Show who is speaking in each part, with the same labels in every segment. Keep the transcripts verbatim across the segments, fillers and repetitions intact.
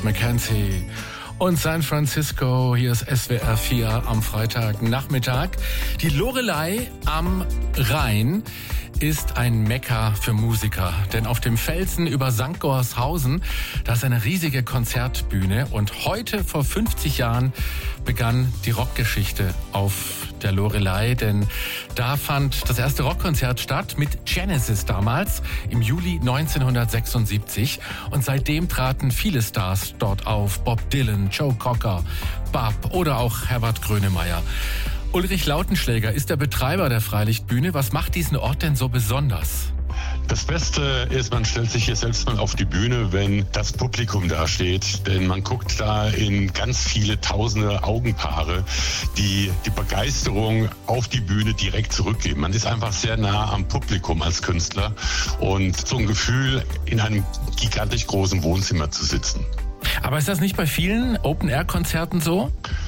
Speaker 1: Mackenzie und San Francisco. Hier ist S W R vier am Freitagnachmittag. Die Loreley am Rhein ist ein Mekka für Musiker. Denn auf dem Felsen über Sankt Gorshausen, da ist eine riesige Konzertbühne. Und heute vor fünfzig Jahren begann die Rockgeschichte auf der Loreley. Denn da fand das erste Rockkonzert statt mit Genesis damals im Juli neunzehnhundertsechsundsiebzig. Und seitdem traten viele Stars dort auf. Bob Dylan, Joe Cocker, Bab oder auch Herbert Grönemeyer. Ulrich Lautenschläger ist der Betreiber der Freilichtbühne. Was macht diesen Ort denn so besonders?
Speaker 2: Das Beste ist, man stellt sich hier selbst mal auf die Bühne, wenn das Publikum da steht. Denn man guckt da in ganz viele tausende Augenpaare, die die Begeisterung auf die Bühne direkt zurückgeben. Man ist einfach sehr nah am Publikum als Künstler und so ein Gefühl, in einem gigantisch großen Wohnzimmer zu sitzen.
Speaker 1: Aber ist das nicht bei vielen Open-Air-Konzerten so?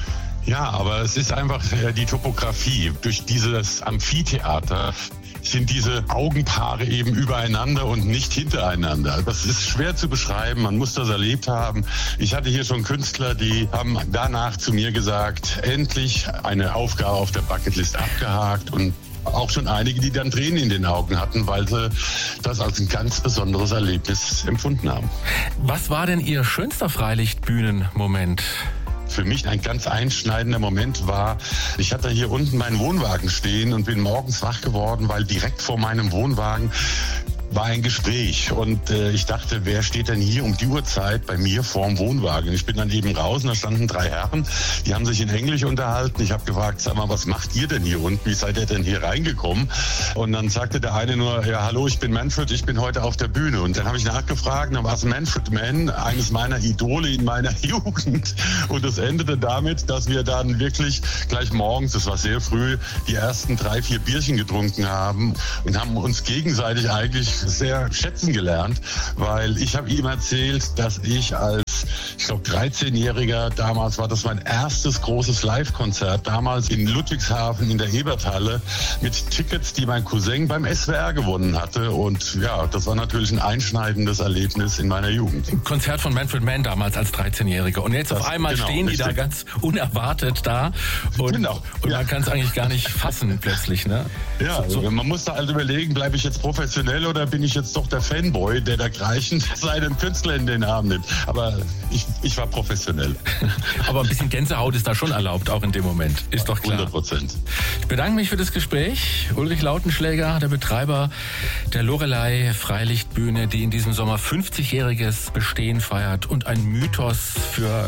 Speaker 2: Ja, aber es ist einfach die Topografie. Durch dieses Amphitheater sind diese Augenpaare eben übereinander und nicht hintereinander. Das ist schwer zu beschreiben, man muss das erlebt haben. Ich hatte hier schon Künstler, die haben danach zu mir gesagt, endlich eine Aufgabe auf der Bucketlist abgehakt, und auch schon einige, die dann Tränen in den Augen hatten, weil sie das als ein ganz besonderes Erlebnis empfunden haben.
Speaker 1: Was war denn Ihr schönster Freilichtbühnenmoment?
Speaker 2: Für mich ein ganz einschneidender Moment war, ich hatte hier unten meinen Wohnwagen stehen und bin morgens wach geworden, weil direkt vor meinem Wohnwagen war ein Gespräch, und äh, ich dachte, wer steht denn hier um die Uhrzeit bei mir vorm Wohnwagen? Ich bin dann eben raus und da standen drei Herren, die haben sich in Englisch unterhalten. Ich habe gefragt, sag mal, was macht ihr denn hier unten? Wie seid ihr denn hier reingekommen? Und dann sagte der eine nur, ja, hallo, ich bin Manfred, ich bin heute auf der Bühne. Und dann habe ich nachgefragt, dann war es Manfred Mann, eines meiner Idole in meiner Jugend. Und es endete damit, dass wir dann wirklich gleich morgens, das war sehr früh, die ersten drei, vier Bierchen getrunken haben und haben uns gegenseitig eigentlich sehr schätzen gelernt, weil ich habe ihm erzählt, dass ich als, ich glaube, dreizehnjähriger, damals war das mein erstes großes Live-Konzert, damals in Ludwigshafen in der Eberthalle, mit Tickets, die mein Cousin beim S W R gewonnen hatte. Und ja, das war natürlich ein einschneidendes Erlebnis in meiner Jugend.
Speaker 1: Ein Konzert von Manfred Mann damals als dreizehnjähriger. Und jetzt das, auf einmal genau, stehen die richtig. Da ganz unerwartet da. Und,
Speaker 2: genau.
Speaker 1: und
Speaker 2: ja.
Speaker 1: man kann es eigentlich gar nicht fassen plötzlich, ne?
Speaker 2: Ja, so, man muss da halt überlegen, bleibe ich jetzt professionell oder bin ich jetzt doch der Fanboy, der da kreischend seinen Künstler in den Arm nimmt. Aber ich, ich war professionell.
Speaker 1: Aber ein bisschen Gänsehaut ist da schon erlaubt, auch in dem Moment. Ist doch klar.
Speaker 2: hundert Prozent.
Speaker 1: Ich bedanke mich für das Gespräch. Ulrich Lautenschläger, der Betreiber der Loreley Freilichtbühne, die in diesem Sommer fünfzigjähriges Bestehen feiert und ein Mythos für